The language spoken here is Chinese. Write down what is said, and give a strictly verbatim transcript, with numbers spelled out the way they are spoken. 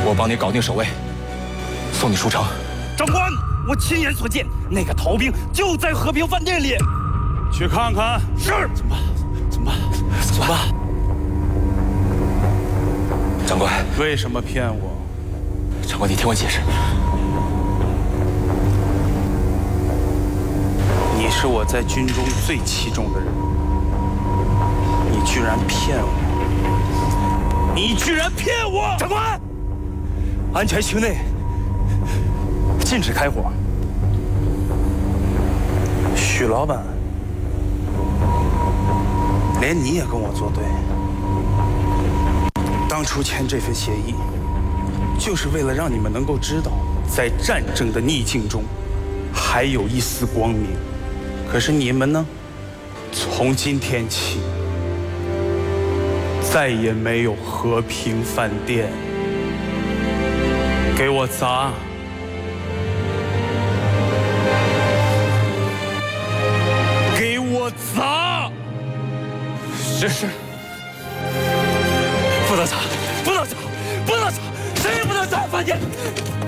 我帮你搞定守卫，送你出城。 长官，我亲眼所见，那个逃兵就在和平饭店里。 去看看。 是。 怎么办？怎么办？怎么办？ 长官， 为什么骗我？ 长官，你听我解释。 你是我在军中最器重的人，你居然骗我！你居然骗我！ 长官，安全区内禁止开火。 许老板，连你也跟我作对。当初签这份协议，就是为了让你们能够知道，在战争的逆境中，还有一丝光明。可是你们呢？从今天起，再也没有和平饭店。给我砸！给我砸！ 是是。不能砸，不能砸，不能砸，谁也不能砸饭店。